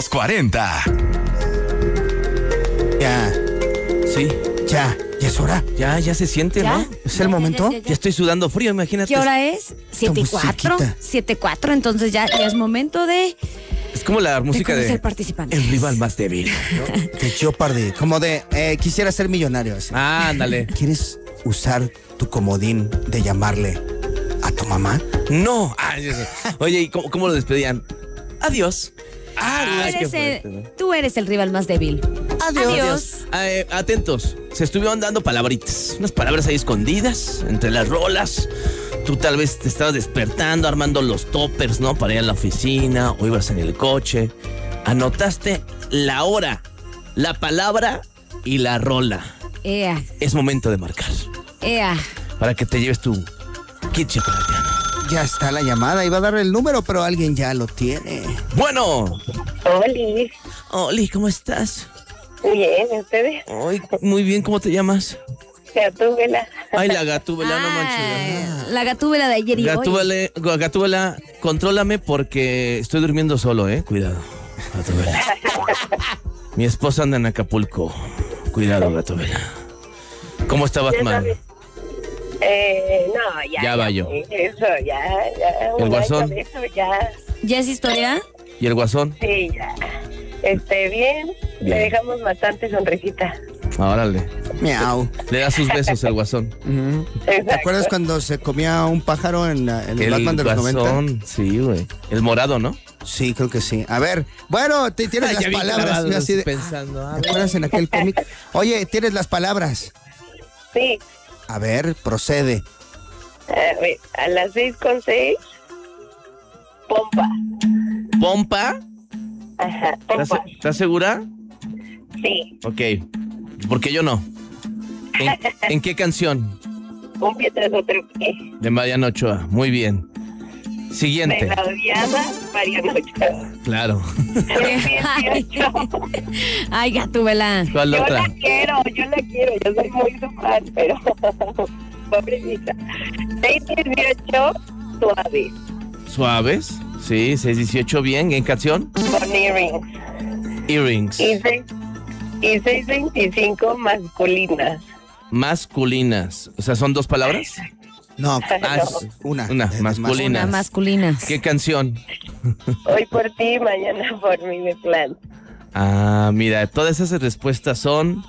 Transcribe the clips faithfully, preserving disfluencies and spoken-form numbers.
Los cuarenta. Ya. Sí. Ya. Ya es hora. Ya, ya se siente, ¿Ya? ¿no? ¿Es el momento? Ya, ya, ya. Ya estoy sudando frío, imagínate. ¿Qué hora es? siete y cuatro. musiquita. siete y cuatro, entonces ya, ya es momento de, Es como la música de de, conocer participantes. el rival más débil. De Jeopardy. Como de, eh, quisiera ser millonario. Así. Ah, ándale. ¿Quieres usar tu comodín de llamarle a tu mamá? No. Ay, eso. Oye, ¿y cómo, cómo lo despedían? Adiós. Ah, tú, qué eres fuerte, el, ¿no? tú eres el rival más débil. Adiós. Adiós. Eh, atentos, se estuvieron dando palabritas, unas palabras ahí escondidas entre las rolas. Tú tal vez te estabas despertando, armando los toppers, ¿no? Para ir a la oficina o ibas en el coche. Anotaste la hora, la palabra y la rola. Ea, Es momento de marcar ea. para que te lleves tu kit chocolatiano. Ya está la llamada. Iba a dar el número, pero alguien ya lo tiene. Bueno, Oli, Oli, ¿cómo estás? bien, ¿ustedes? Ay, muy bien, ¿cómo te llamas? Gatúbela. Ay, la gatúbela, no Ay, manches. la gatúbela de ayer y hoy. Gatúbela, Gatúbela, contrólame porque estoy durmiendo solo, ¿eh? Cuidado, Gatúbela. Mi esposa anda en Acapulco. Cuidado, Gatúbela. ¿Cómo está Batman? Eh, no, ya. Ya va yo. Eso, ya, ya. ¿El un guasón? año de Eso, ya, ¿Ya es historia? ¿Y el guasón? sí, ya. Este, bien, Bien. le dejamos bastante sonrisita. Órale. Miau. Le da sus besos el guasón. Ujú. ¿Te Exacto. acuerdas cuando se comía un pájaro en, la- en el, El Batman de los noventa? guasón, sí, güey. El morado, ¿no? Sí, creo que sí. A ver, bueno, te, tienes Ay, las ya vi palabras. clavado, Yo así de, pensando, a ¿te ver. acuerdas en aquel cómic? Oye, tienes las palabras. Sí, A ver, procede. a ver, a las seis con seis, pompa. ¿Pompa? Ajá, ¿Estás, pompa. estás segura? Sí, Ok. Porque yo no. ¿En, en qué canción? un pie tras otro pie. De Mariano Ochoa. Muy bien. De Siguiente. la odiada Mariano Ochoa. Claro. Ay, ay, gatúbela. ¿Cuál Yo otra? la quiero, yo la quiero, yo soy muy su fan, pero pobrecita. seis dieciocho, suave, ¿Suaves? Sí, seis dieciocho, bien. ¿En canción? con earrings. Earrings. Y seis y seis veinticinco, masculinas. Masculinas. O sea, ¿son dos palabras? No, Ah, es una. una, de- de masculina. Una masculina. ¿Qué canción? Hoy por ti, mañana por mí de plan. Ah, mira, todas esas respuestas son...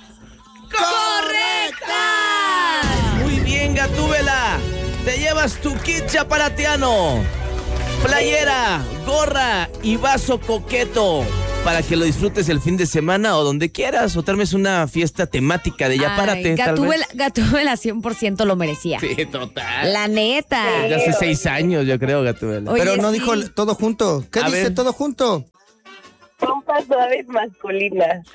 ¡Correcta! Muy bien, Gatúbela. Te llevas tu kit chaparatiano. Playera, gorra y vaso coqueto. Para que lo disfrutes el fin de semana o donde quieras. O tal vez una fiesta temática de ya párate. Ay, tal Gatúbela, vez. Gatúbela cien por ciento lo merecía. Sí, total. La neta. Ya hace seis años, yo creo, Gatúbela. Oye, Pero no sí. dijo el- todo junto. ¿Qué A dice ver. todo junto? Pompas suaves masculinas.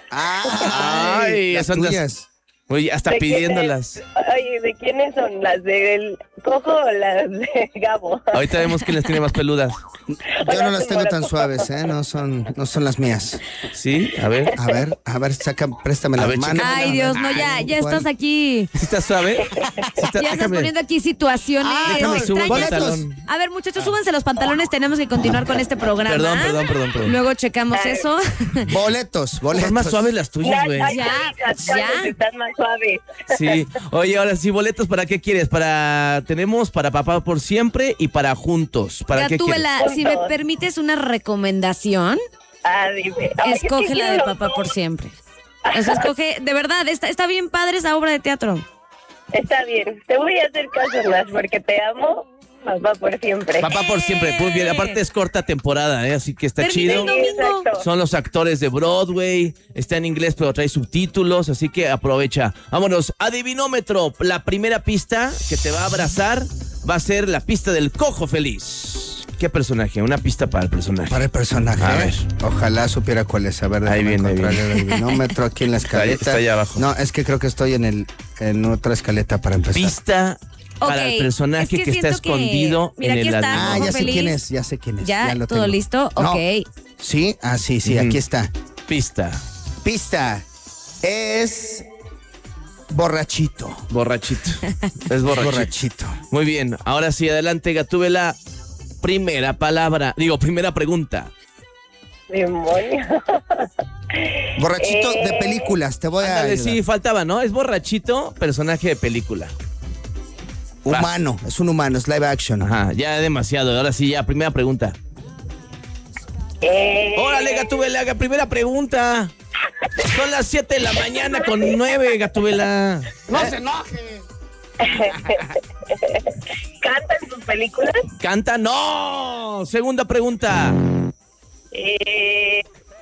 Ah, Ay, las son las- tuyas. Oye, hasta ¿De quiénes? pidiéndolas. Oye, ¿de quiénes son? ¿Las del Cojo o las de Gabo? Ahorita vemos quién las tiene más peludas. Yo no las tengo tan suaves, ¿eh? No son, no son las mías. ¿Sí? A ver. A ver, a ver, saca, préstame A la ver, mano. Ay, Dios, no, ya, ya ¿Cuál? estás aquí. ¿Sí está suave? Sí está- Ya estás déjame- poniendo aquí situaciones Ah, déjame subo el extrañas. pantalón. A ver, muchachos, súbanse los pantalones, tenemos que continuar con este programa. Perdón, perdón, perdón, perdón. Luego checamos eso. Boletos, boletos. Son más suaves las tuyas, güey. Las- Ya, las ya. calles están más suaves. Sí. Oye, ahora sí, boletos, ¿para qué quieres? Para tenemos para Papá por Siempre y para Juntos. ¿Para qué quieres? Gatúbela, si me permites una recomendación, Ah, dime. Ay, es que escoge la de quiero Papá los por dos. Siempre. O sea, escoge, de verdad, está, está bien padre esa obra de teatro. Está bien. Te voy a hacer caso, Nash, porque te amo. Papá por siempre. Papá por Siempre. Muy bien. Aparte es corta temporada, ¿eh? Así que está Termina chido. el domingo. Exacto. Son los actores de Broadway. Está en inglés, pero trae subtítulos. Así que aprovecha. Vámonos. Adivinómetro. La primera pista que te va a abrazar va a ser la pista del Cojo Feliz. ¿Qué personaje? Una pista para el personaje. Para el personaje. A ver. Ojalá supiera cuál es. A ver, Ahí déjame viene, ahí encontrarle el adivinómetro aquí en la Está ahí- escaleta. está allá abajo. No, es que creo que estoy en el en otra escaleta para empezar. Pista para Ok, el personaje es que que, está siento que- escondido mira, en aquí el está. adivinómetro. Ah, Cojo ya sé Feliz. quién es, ya sé quién es. ¿Ya? lo ¿Todo tengo. listo? No. Ok. Sí, ah, sí, sí, Ujú. aquí está. Pista. Pista. Es borrachito. Borrachito. Es borrachito. Borrachito. Muy bien. Ahora sí, adelante, Gatúbela. Primera palabra. Digo, primera pregunta. Demonio. Borrachito Eh, de películas, te voy a Ándale, ayudar. sí, faltaba, ¿no? Es borrachito, personaje de película. Humano, es un humano, es live action. Ajá, ya demasiado. Ahora sí, ya, primera pregunta. Eh, Órale, Gatúbela, haga primera pregunta. Son las siete de la mañana con nueve, Gatúbela. No se enoje. ¿Canta en sus películas? Canta, no. Segunda pregunta. Eh,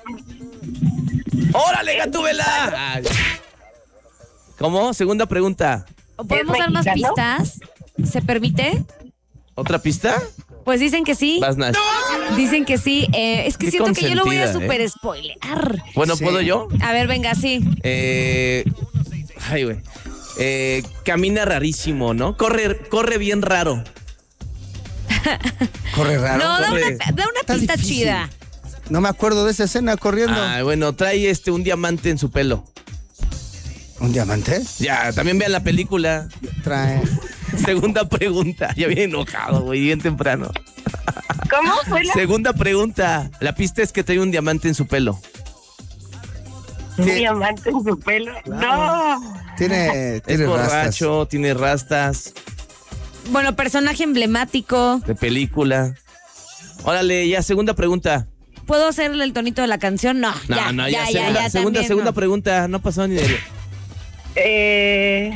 Órale, Gatúbela. Ay. ¿Cómo? Segunda pregunta. ¿O podemos ¿Es dar más mexicano? pistas? ¿Se permite? ¿Otra pista? Pues dicen que sí. Vas, Nash. Dicen que sí. Eh, es que Qué siento que yo lo voy a consentida, super ¿eh? spoilear. Bueno, Sí. ¿puedo yo? A ver, venga, sí. Eh, ay, güey. Eh, camina rarísimo, ¿no? Corre, corre bien raro. Corre raro. No, da corre. una, da una Está pista difícil. chida. No me acuerdo de esa escena corriendo. Ah, bueno, trae este un diamante en su pelo. ¿Un diamante? Ya, también vean la película. Trae. Segunda pregunta. Ya bien enojado, güey, bien temprano. ¿Cómo fue la Segunda pregunta. La pista es que trae un diamante en su pelo. un Sí. diamante en su pelo? No. Tiene, Es tiene rastas. borracho, tiene rastas Bueno, personaje emblemático. de película. Órale, ya, segunda pregunta. ¿Puedo hacerle el tonito de la canción? No, No, ya, no, ya, ya, ya, segunda, ya, segunda, también segunda no. pregunta. No pasó ni de. Eh,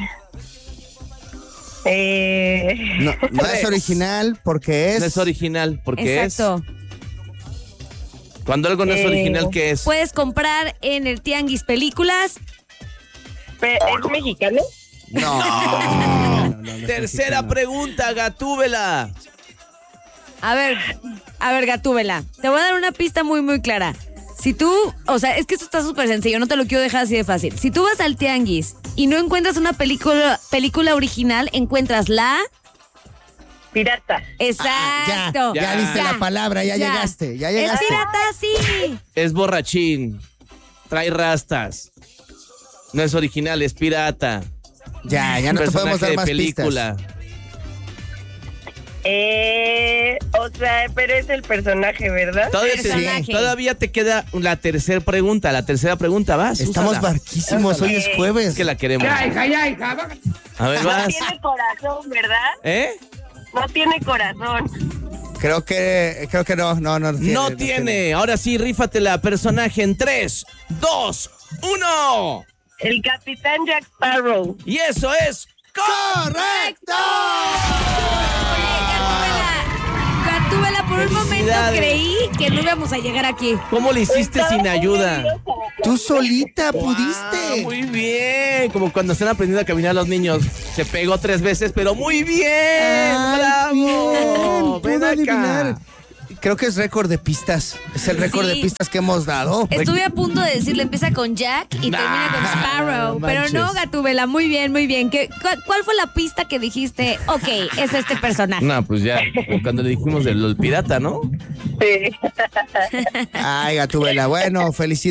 eh, No, no es original porque es. No es original, porque Exacto. es. Cuando algo no es Eh, original, ¿qué es? Puedes comprar en el Tianguis películas. pe- ¿Es mexicano? No. no, no, no es Tercera mexicano. pregunta, Gatúbela. A ver, a ver, Gatúbela. Te voy a dar una pista muy, muy clara. Si tú, o sea, es que esto está súper sencillo, no te lo quiero dejar así de fácil. Si tú vas al Tianguis y no encuentras una película, película original, encuentras la... Pirata. Exacto. Ya, ya viste la palabra, ya llegaste, ya llegaste. Es pirata, sí. Es borrachín. Trae rastas. No es original, es pirata. Ya, ya no te Personaje podemos dar de más película. pistas. Eh, o sea, pero es el personaje, ¿verdad? Todavía te, Personaje. todavía te queda la tercera pregunta. La tercera pregunta, vas. Estamos úsala. barquísimos, hoy es Es jueves. que la queremos. Ya, hija, ya, hija. va- A ver, No vas. tiene corazón, ¿verdad? ¿Eh? No tiene corazón. Creo que, creo que no, no, no tiene. No tiene. Ahora sí, rífatela. Personaje en tres, dos, uno. El capitán Jack Sparrow. Y eso es ¡Correcto! Gatúbela, por un momento Felicidades. creí que no íbamos a llegar aquí. ¿Cómo le hiciste sin ayuda? Tú solita Ah, pudiste. muy bien. Como cuando están aprendiendo a caminar los niños. Se pegó tres veces, pero muy bien. Ay, ¡Bravo! bien, Ven pudo acá. adivinar. Creo que es récord de pistas. Es el récord Sí. de pistas que hemos dado. Estuve a punto de decirle, empieza con Jack y termina con Sparrow. no Pero no, manches. Gatúbela, muy bien, muy bien. ¿Qué, cu- ¿Cuál fue la pista que dijiste? Ok, es este personaje. No, pues ya. Cuando le dijimos del del pirata, ¿no? Sí. Ay, Gatúbela. Bueno, felicidades.